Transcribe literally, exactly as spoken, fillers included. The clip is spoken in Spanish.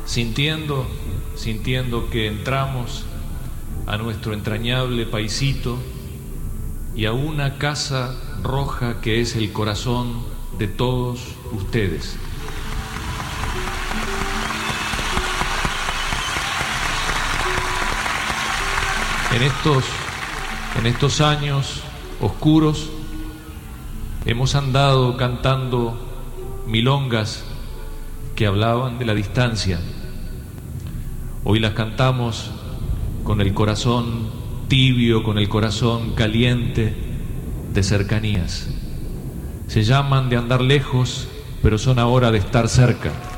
sintiendo, sintiendo que entramos a nuestro entrañable paisito y a una casa roja que es el corazón de todos ustedes. En estos, en estos años oscuros hemos andado cantando milongas que hablaban de la distancia. Hoy las cantamos con el corazón tibio, con el corazón caliente de cercanías. Se llaman de andar lejos, pero son ahora de estar cerca.